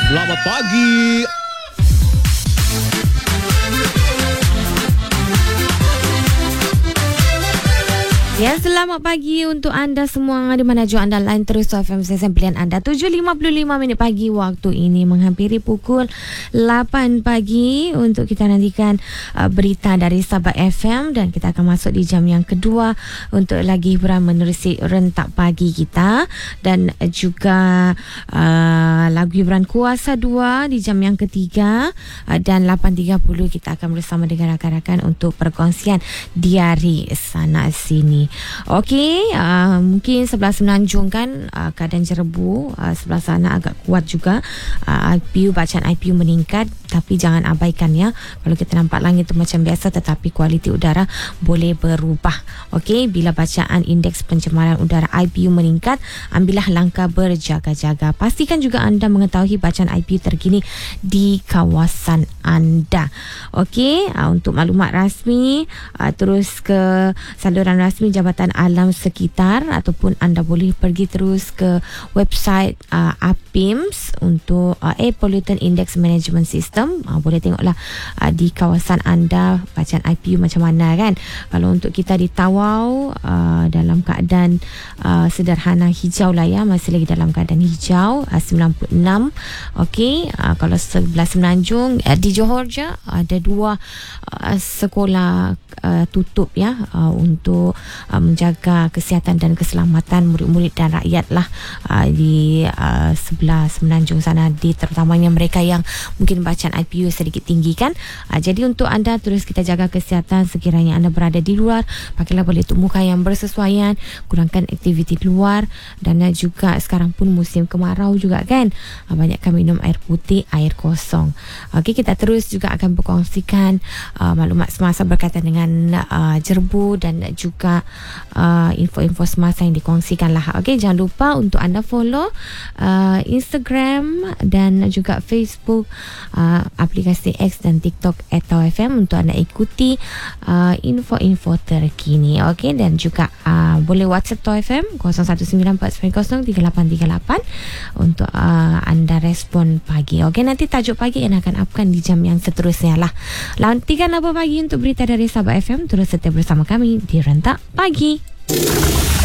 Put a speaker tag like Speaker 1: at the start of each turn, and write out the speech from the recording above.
Speaker 1: Selamat pagi.
Speaker 2: Ya, selamat pagi untuk anda semua di mana jua anda line terus FM stesen pilihan anda. 7.55 minit pagi waktu ini menghampiri pukul 8 pagi untuk kita nantikan berita dari Sabah FM dan kita akan masuk di jam yang kedua untuk lagi hiburan menerusi rentak pagi kita dan juga lagu hiburan Kuasa 2 di jam yang ketiga dan 8.30 kita akan bersama dengan rakan-rakan untuk perkongsian diari sana sini. Okey, mungkin sebelah Semenanjung kan keadaan jerebu, sebelah sana agak kuat juga. IPU, bacaan IPU meningkat, tapi jangan abaikan ya. Kalau kita nampak langit itu macam biasa tetapi kualiti udara boleh berubah. Okey, bila bacaan indeks pencemaran udara IPU meningkat, ambillah langkah berjaga-jaga. Pastikan juga anda mengetahui bacaan IPU terkini di kawasan anda. Okey, untuk maklumat rasmi terus ke saluran rasmi Jabatan Alam Sekitar ataupun anda boleh pergi terus ke website APIMS untuk Air Pollutant Index Management System. Boleh tengoklah di kawasan anda bacaan IPU macam mana kan. Kalau untuk kita di Tawau dalam keadaan sederhana hijau lah ya, masih lagi dalam keadaan hijau 96. Okey, kalau sebelah Semenanjung di Johor je ada 2 sekolah tutup ya untuk menjaga kesihatan dan keselamatan murid-murid dan rakyat lah di sebelah Semenanjung sana, di terutamanya mereka yang mungkin bacaan IPU sedikit tinggi kan. Jadi untuk anda terus kita jaga kesihatan. Sekiranya anda berada di luar, pakailah pelitup muka yang bersesuaian, kurangkan aktiviti luar dan juga sekarang pun musim kemarau juga kan, banyakkan minum air putih, air kosong. Okey, kita terus juga akan berkongsikan maklumat semasa berkaitan dengan jerebu dan juga info-info semasa yang dikongsikan lah. Okey, jangan lupa untuk anda follow Instagram dan juga Facebook, aplikasi X dan TikTok @FM untuk anda ikuti info-info terkini. Okey, dan juga boleh WhatsApp FM 0194903838 untuk anda respon pagi. Okey, nanti tajuk pagi yang akan upkan di jam yang seterusnya lah. Lantikan apa pagi untuk berita dari Sabah FM. Terus setia bersama kami di Rentak Pagi.